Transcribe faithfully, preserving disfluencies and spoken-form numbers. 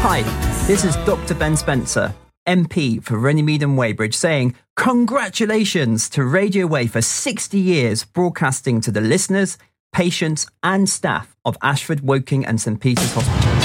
Hi, this is Doctor Ben Spencer, M P for Runnymede and Weybridge, saying congratulations to Radio Way for sixty years broadcasting to the listeners, patients and staff of Ashford, Woking and St Peter's Hospital.